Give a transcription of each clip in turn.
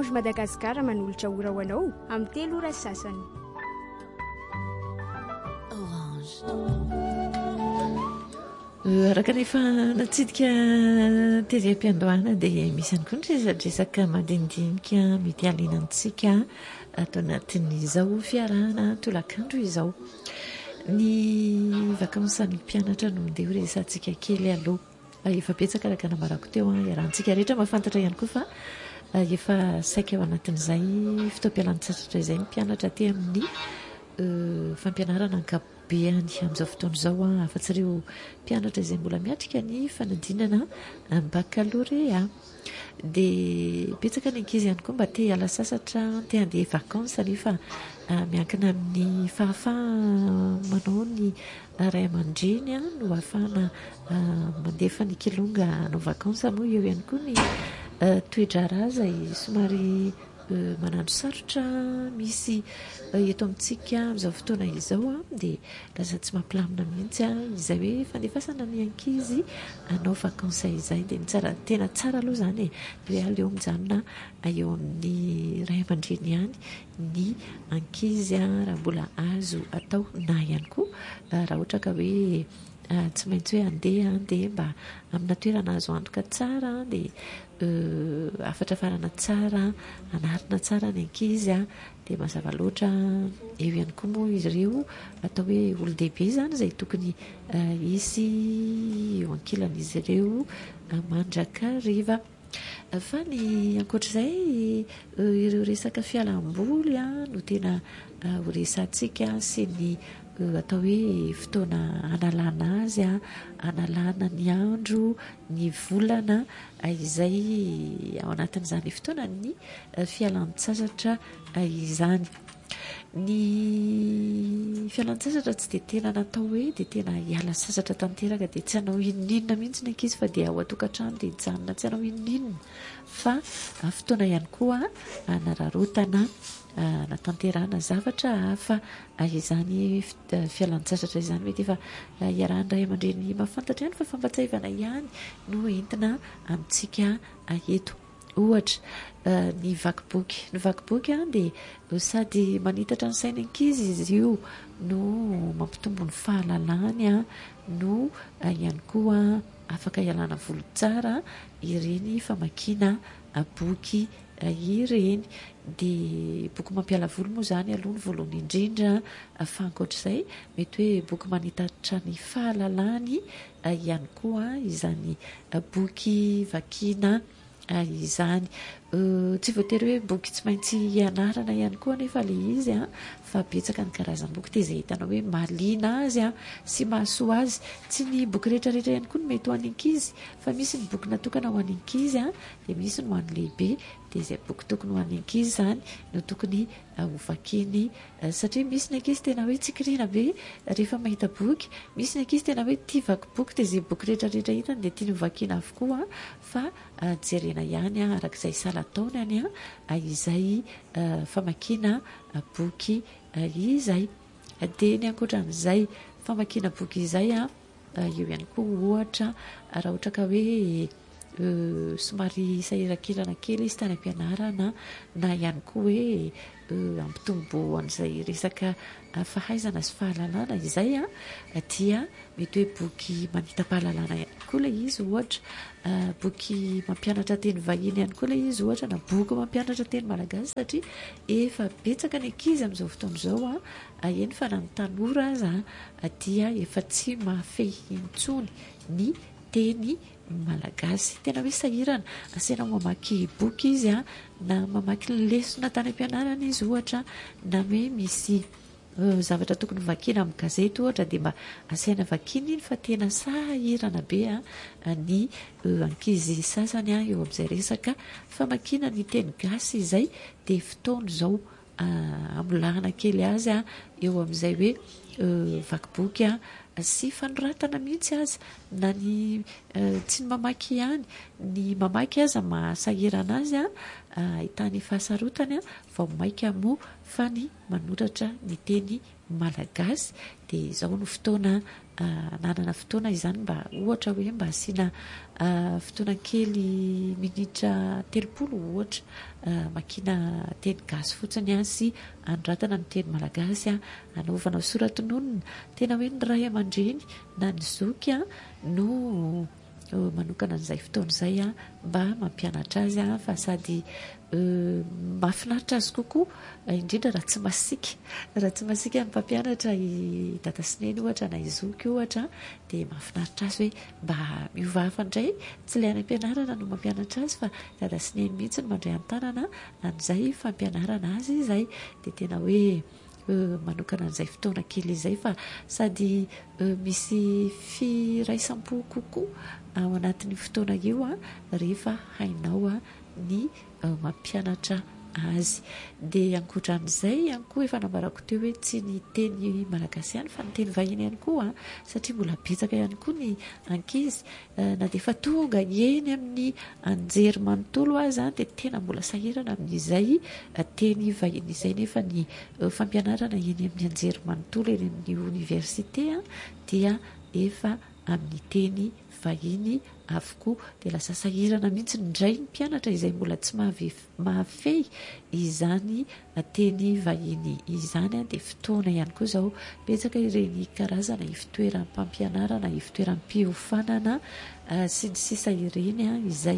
Orange Madagascar manolotra ora ho anao amin'ny 3 ora sasany. Araka rehefa natsidika terim-piandohana dia misy ihany koa ny resadresaka mandinidinika mety alinantsika atao anatin'izao fiarahana tolakandro izao. Ny vakansany mpianatra no ndeha ho resantsika kely aloha. Efa betsaka araka namarako teo iarahantsika rehetra mahafantatra ihany koa fa efa saika ao anatin'izay fotoam-pialan-tsasatra izay ny mpianatra aty amin'ny fampianarana ankapobeny amin'izao fotoana izao afa-tsy ireo mpianatra izay mbola miatrika ny fanadinana baccalauréat. Dia betsaka ny ankizy ihany koa mba te hiala sasatra, te handeha vakansa nefa miankina amin'ny fahafahana manao ny ray aman-dreny no ahafahana mandefa ny kilonga hanao vakansa moa eo ihany koa ny toedrara izay somary manandro sarotra misy eto amintsika amin'izao fotoana izao dia lasa tsy mampilamina mihitsy izay hoe fandefasana ny ankizy hanao vakansa izay. Dia ny tsara, tena tsara aloha izany hoe aleo mijanona eo amin'ny ray aman-dreny ihany ny ankizy raha mbola azo atao, na ihany koa raha ohatra ka hoe tsy maintsy hoe andeha dia mba amina toerana azo antoka tsara dia afatra farana tsara, anarina tsara ny ankizy dia mazava loatra eo ihany koa moa izy ireo atao hoe olon-dehibe izany izay tokony hisy eo ankilan'izy ireo mandrakariva. Fa ny ankoatr'izay ireo resaka fialamboly no tena ho resantsika sy ny atao hoe fotoana analana azy, analana ny andro, ny volana izay ao anatin'izany fotoana ny fialan-tsasatra izany. Ny fialan-tsasatra tsy dia tena natao hoe dia tena hiala sasatra tanteraka dia tsy hanao inon'inona mihitsy ny ankizy fa dia ao an-tokantrano dia hijanona tsy hanao inon'inona, fa fotoana ihany koa nararotana natanterana zavatra hafa izany fialan-tsasatra izany. Mety efa iarahan-dray aman-dreny mahafantatra ihany fa fampatsahivana ihany no entina amintsika eto. Ohatra ny vakiboky, ny vakiboky dia sady manitatra ny sain'ny ankizy izy io, no mampitombo ny fahalalany, no ihany koa afaka ialana voly tsara ireny famakiana boky ireny. Dia boky mampiala voly moa izany aloha ny voalohany indrindra, fa ankoatr'izay mety hoe boky manitatra ny fahalalany ihany koa izany boky vakiana izany. Tsy voatery hoe boky tsy maintsy ianarana ihany koa nefa ilay izy fa betsaka ny karazam-boky dia izay hitanao hoe mahaliana azy sy mahasoa azy. Tsy ny boky rehetrarehetra ihany koa no mety ho an'ny ankizy, fa misy ny boky natokana ho an'ny ankizy dia misy ny ho an'ny lehibe. Dia izay boky tokony ho an'ny ankizy izany no tokony ho vakiany, satria misy ny ankizy tena hoe tsikirina be rehefa mahita boky, misy ny ankizy tena hoe tia vakiboky dia izay boky rehetrarehetra hitany dia tiany ho vakiana avokoa, fa jerena ihany arak'izay salan-taonany izay famakiana boky izay. Dia ny ankoatran'izay famakiana boky izay eo ihany koa ohatra raha ohatra ka hoe somary sahiran-kelana kely izy tany am-pianarana, na ihany koa hoe ampitombo an'izay resaka fahaizana sy fahalalana izay dia mety hoe boky manita-pahalalana ihany koa ilay izy ohatra, boky mampianatra teny vahiny ihany koa ilay izy ohatra, na boky mampianatra teny malagasy, satria efa betsaka ny ankizy amin'izao fotoana izao eny fa na ny tanora aza dia efa tsy mahafehy intsony ny teny malagasy. Tena hoe sahirana asaina mamaky boky izy na mamaky lesona tany am-pianarana izy ohatra, na hoe misy zavatra tokony vakiana amin'ny gazety ohatra dia mba asaina vakiana iny, fa tena sahirana be ny ankizy sasany eo amin'izay resaka famakiana ny teny gasy izay. Dia fotoana izao amolahana kely azy eo amin'izay hoe vakiboky sy fanoratana mihitsy aza, na ny tsy ny mamaky ihany, ny mamaky aza mahasahirana azy ahitany fahasarotany a vao maika moa fa ny manoratra ny teny malagasy dia izao no fotoana nanana fotoana izany mba ohatra hoe mba asiana fotoana kely minitra 30 ohatra makina teny gasy fotsiny a sy anoratana ny teny malagasy a anaovanao soratinonina tena hoe ny ray aman-dreny na ny zoky a no manokana an'izay fotoana izay a mba mampianatra azy a fa sady mahafinaritra azy kokoa indrindra raha tsy masika ny mpampianatra i dada sy neny ohatra na izoky ohatra dia mahafinaritra azy hoe mba miova hafa indray tsy ilay any am-pianarana no mampianatra azy fa dada sy neny mihitsy no mandray an-tanana an'izay fampianarana azy izay dia tena hoe manokana an'izay fotoana kely izay fa sady misy firaisam-po kokoa ao anatin'ny fotoana io a rehefa hainao a ny mampianatra azy dia ankoatran'izay ihany koa efa nambarako teo hoe tsy ny teny malagasy ihany fa ny teny vahiny ihany koa satria mbola betsaka ihany koa ny ankizy na dia efa tonga eny amin'ny anjery manontolo azy dia tena mbola sahirana amin'izay teny vahiny izay nefa ny fampianarana eny amin'ny anjery manontolo eny amin'ny université dia efa amin'ny teny vahiny avokoa dia lasa sahirana mihitsy indray ny mpianatra izay mbola tsy mahafehy izany teny vahiny izany dia fotoana ihany koa izao betsaka ireny karazana ivitoeram-pampianarana ivitoeram-piofanana sy ny sisa ireny izay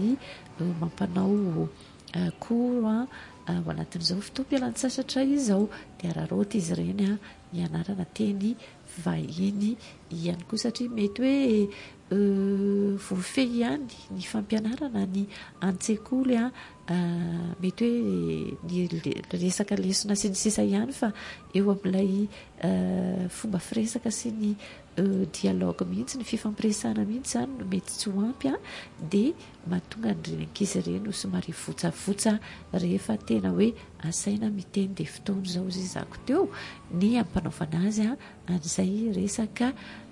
mampanao cours ao anatin'izao fotoam-pialan-tsasatra izao dia raroty izy ireny ianarana teny vahiny ihany koa satria mety hoe voafehy ihany ny fampianarana ny an-tsekoly mety hoe ny resaka lesona sy ny sisa ihany fa eo amin'ilay fomba firesaka sy ny dialogue mihitsy ny fifampiresana mihitsy zany no mety tsy ho ampy dia mahatonga nyreny ankizy ireny ho somary votsavotsa rehefa tena hoe asaina miteny dia fotoana izao zako teo ny ampanaovana azy an'izay resaka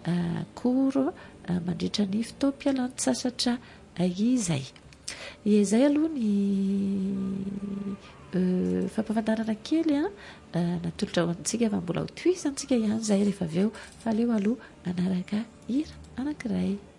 cours mandritra ny fotoam-pialan-tsasatra izay aloha ny fampafantarana kely natolotra ho antsika fa mbola ho tohisantsika ihany izay rehefa avy eo fa aleo aloha anaraka hira anankiray.